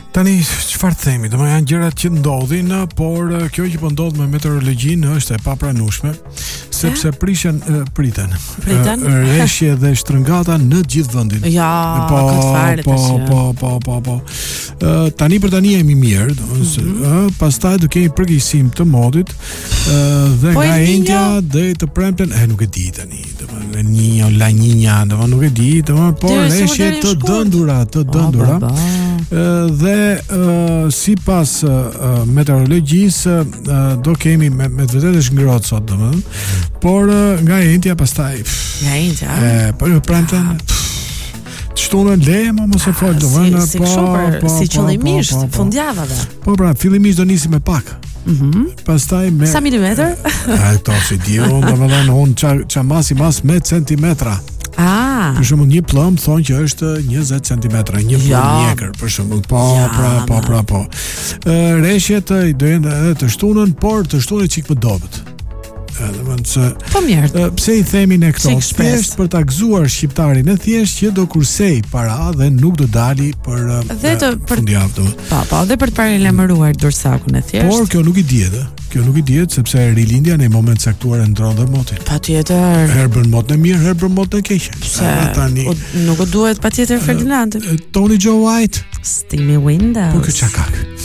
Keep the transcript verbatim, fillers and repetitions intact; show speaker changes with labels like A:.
A: Tani çfarë themi? Do të janë gjërat që ndodhin, por kjo që po ndodh me meteorologjinë është e papranueshme, sepse prishen priten.
B: Priten
A: reshje dhe shtrëngata në të gjithë vendin.
B: Ja,
A: po,
B: këtë fare
A: po,
B: tash.
A: po, po, po, po. Uh, tani për tani jemi mirë, domethënë, mm -hmm. uh, pastaj do kemi përgjegjësim të modit, uh, dhe
B: po
A: nga India deri të premten, e nuk e di tani, domethënë Ninja, La Ninja, domethënë nuk e di, domethënë po reshje të dëndura, të dëndura. Oh, uh, dhe uh, sipas uh, meteorologjisë uh, do kemi me, me të vërtetë është ngrohtë sot domethënë, por uh, nga India pastaj
B: nga India.
A: E po ju premten shtunën le më mos e fol domethënë
B: si, si po, po si qëllimisht po, po, po, fundjavave.
A: Po pra, fillimisht do nisi me pak.
B: Mhm. Mm
A: Pastaj me
B: sa milimetër?
A: Ai to si di unë domethënë unë ça ça masi mas me centimetra.
B: Ah.
A: Për shembull një plumb thonë që është njëzet centimetra, një plumb ja. Mjekër për shembull. Po, ja, pra, po, pra, po. Ë reshjet do jenë edhe të shtunën, por të shtunën çik më dobët. Se,
B: po mirë.
A: Pse i themi ne këto? Thjesht për ta gëzuar shqiptarin e thjesht që do kursej para dhe nuk do dali për fundjavë.
B: Po, po, dhe për të paralajmëruar Dursakun e thjesht.
A: Por kjo nuk i dihet, kjo nuk i dihet sepse rilindja në moment caktuar e ndron dhe motin.
B: Patjetër.
A: Herë bën motën e mirë, herë bën motën e keqe.
B: Pse tani nuk o duhet patjetër Ferdinandi.
A: Tony Joe White,
B: Steamy Windows.
A: Po kjo çka ka?